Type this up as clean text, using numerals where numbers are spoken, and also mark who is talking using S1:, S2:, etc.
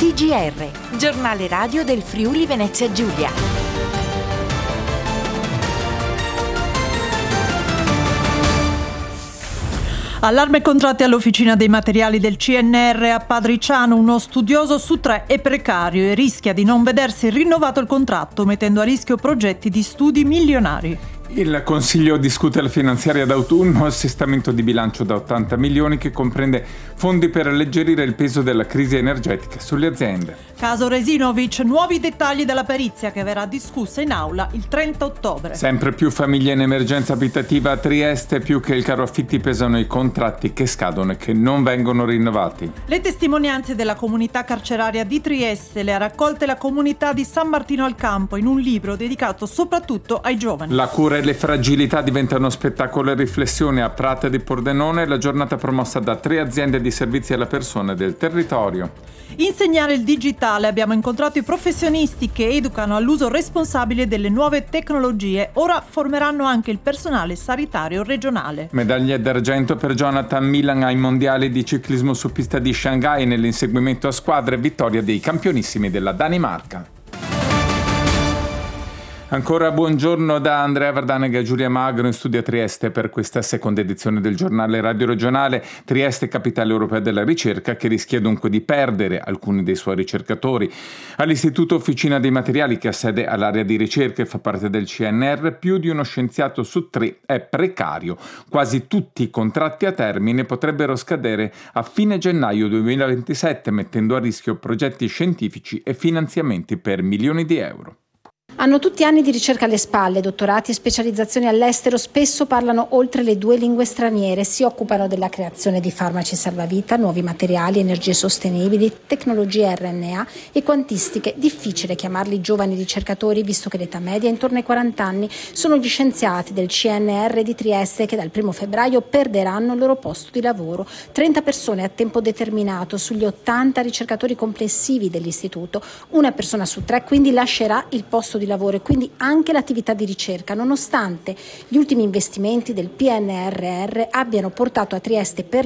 S1: TGR, giornale radio del Friuli Venezia Giulia.
S2: Allarme contratti all'Officina dei Materiali del CNR a Padriciano. Uno studioso su 3 è precario e rischia di non vedersi rinnovato il contratto, mettendo a rischio progetti di studi milionari.
S3: Il Consiglio discute la finanziaria d'autunno, assestamento di bilancio da 80 milioni che comprende fondi per alleggerire il peso della crisi energetica sulle aziende.
S2: Caso Resinovic, nuovi dettagli della perizia che verrà discussa in aula il 30 ottobre.
S3: Sempre più famiglie in emergenza abitativa a Trieste, più che il caro affitti pesano i contratti che scadono e che non vengono rinnovati.
S2: Le testimonianze della comunità carceraria di Trieste le ha raccolte la comunità di San Martino al Campo in un libro dedicato soprattutto ai giovani.
S3: La cura e le fragilità diventano spettacolo e riflessione a Prata di Pordenone, la giornata promossa da 3 aziende di servizi alla persona del territorio.
S2: Insegnare il digitale. Abbiamo incontrato i professionisti che educano all'uso responsabile delle nuove tecnologie. Ora formeranno anche il personale sanitario regionale.
S3: Medaglia d'argento per Jonathan Milan ai mondiali di ciclismo su pista di Shanghai nell'inseguimento a squadre, vittoria dei campionissimi della Danimarca. Ancora buongiorno da Andrea Vardanega e Giulia Magro in studio a Trieste per questa seconda edizione del giornale radio regionale. Trieste, capitale europea della ricerca, che rischia dunque di perdere alcuni dei suoi ricercatori. All'Istituto Officina dei Materiali, che ha sede all'area di ricerca e fa parte del CNR, più di uno scienziato su 3 è precario. Quasi tutti i contratti a termine potrebbero scadere a fine gennaio 2027, mettendo a rischio progetti scientifici e finanziamenti per milioni di euro.
S4: Hanno tutti anni di ricerca alle spalle, dottorati e specializzazioni all'estero, spesso parlano oltre le 2 lingue straniere, si occupano della creazione di farmaci salvavita, nuovi materiali, energie sostenibili, tecnologie RNA e quantistiche. Difficile chiamarli giovani ricercatori visto che l'età media è intorno ai 40 anni. Sono gli scienziati del CNR di Trieste che dal 1 febbraio perderanno il loro posto di lavoro. 30 persone a tempo determinato sugli 80 ricercatori complessivi dell'istituto. Una persona su 3 quindi lascerà il posto di lavoro e quindi anche l'attività di ricerca, nonostante gli ultimi investimenti del PNRR abbiano portato a Trieste per